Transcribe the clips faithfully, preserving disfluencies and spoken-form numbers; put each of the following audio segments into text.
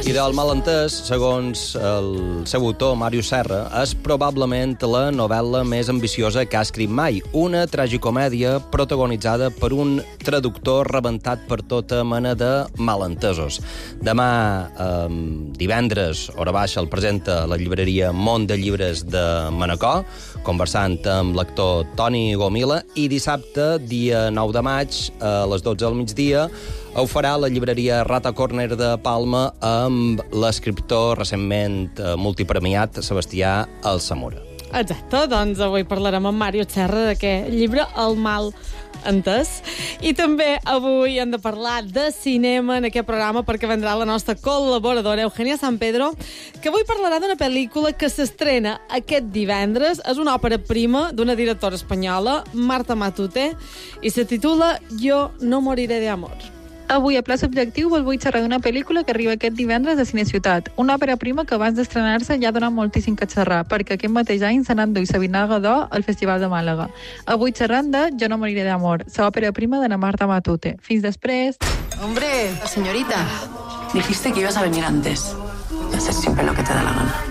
I del malentès, segons el seu autor, Màrius Serra, és probablement la novel·la més ambiciosa que ha escrit mai. Una tragicomèdia protagonitzada per un traductor rebentat per tota mena de malentesos. Demà, eh, divendres, hora baixa, el presenta a la llibreria Mont de Llibres de Manacor, conversant amb l'actor Toni Gomila, i dissabte, dia nou de maig, a les dotze del migdia, ho farà la llibreria Rata Corner de Palma amb l'escriptor recentment multipremiat Sebastià Alsamora. Exacte, doncs avui parlarem amb Màrius Serra d'aquest llibre, El mal entès. I també avui hem de parlar de cinema en aquest programa perquè vendrà la nostra col·laboradora Eugènia San Pedro, que avui parlarà d'una pel·lícula que s'estrena aquest divendres. És una òpera prima d'una directora espanyola, Marta Matute, i se titula Jo no moriré de amor. Avui, a Pla Subjectiu, vos vull xerrar d'una pel·lícula que arriba aquest divendres a Cine Ciutat. Una òpera prima que abans d'estrenar-se ja dona moltíssim que xerrar, perquè aquest mateix any se n'endú Sabina Gadó al Festival de Màlaga. Avui xerrant de Jo no moriré d'amor, l'òpera prima de la Marta Matute. Fins després. Hombre, señorita, dijiste que ibas a venir antes. Haces siempre lo que te da la gana.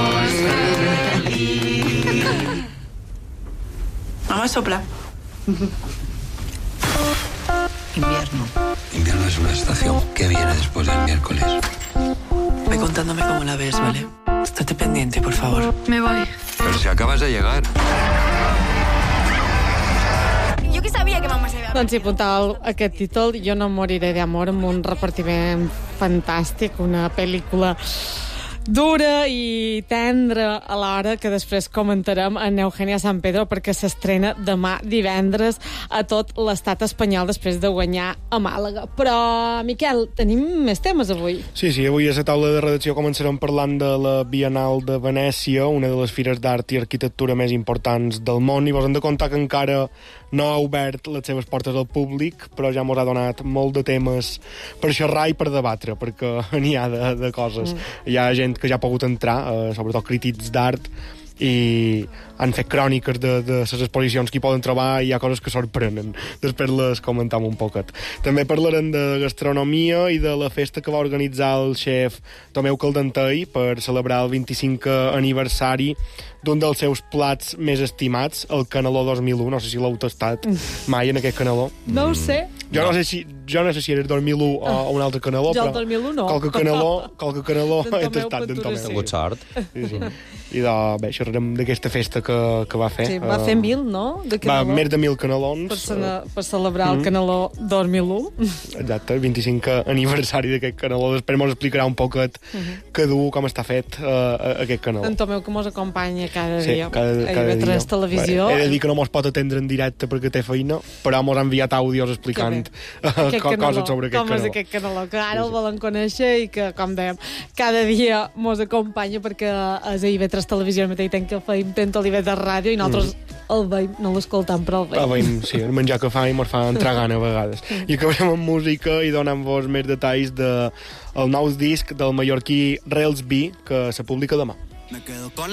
Mamá, sopla. Invierno. Invierno es una estación que viene después del miércoles. Ve contándome cómo la ves, ¿vale? Estate pendiente, por favor. Me voy. Pero si acabas de llegar. Jo que sabia que mamà se Doncs si apuntàveu aquest títol, Jo no moriré d'amor, amb un repartiment fantàstic, una pel·lícula dura i tendra a l'hora, que després comentarem en Eugènia San Pedro, perquè s'estrena demà divendres a tot l'estat espanyol després de guanyar a Màlaga. Però, Miquel, tenim més temes avui. Sí, sí, avui a la taula de redacció començarem parlant de la Bienal de Venècia, una de les fires d'art i arquitectura més importants del món, i vos hem de contar que encara no ha obert les seves portes al públic, però ja mos ha donat molt de temes per xerrar i per debatre, perquè n'hi ha de, de coses. Mm. Hi ha gent que ja ha pogut entrar, eh, sobretot crítics d'art, i han fet cròniques de, de les exposicions que hi poden trobar, i hi ha coses que sorprenen. Després les comentam un poquet. També parlarem de gastronomia i de la festa que va organitzar el xef Tomeu Caldentei per celebrar el vint-i-cinquè aniversari d'un dels seus plats més estimats, el caneló dos mil u. No sé si l'heu tastat mai en aquest caneló. No ho sé. Jo no sé si, jo no sé si era el dos mil u o un altre caneló, jo però el dos mil u no. qualque caneló, qualque caneló D'en he Tomeu tastat d'en Ventura, Tomeu. sí. Tingut sort. Sí, sí. I de, bé, xerrarem d'aquesta festa que, que va fer. Sí, va fer mil, no? De Va, caneló. més de mil canelons. Per, cena, per celebrar el caneló dos mil u. Exacte, el vint-i-cinquè aniversari d'aquest caneló. Després mos explicarà un poquet què du, com està fet uh, aquest caneló. En Tomeu, que mos acompanya cada Sí, dia. cada, a cada I V tres dia. Televisió. He de dir que no mos pot atendre en directe perquè té feina, però mos ha enviat àudios explicant uh, Aquest co caneló, coses sobre aquest com caneló. és aquest caneló, que ara Sí, el sí. volen conèixer i que, com dèiem, cada dia mos acompanya, perquè a I V tres Televisió al mateix temps que feim tant a I V tres Ràdio, i nosaltres mm. el veiem, no l'escoltam, però el Ah, veiem. veiem, sí, el menjar que fa i mos fa entrar gana a vegades. I acabarem amb música i donant-vos més detalls de el nou disc del mallorquí Rails B, que se publica demà.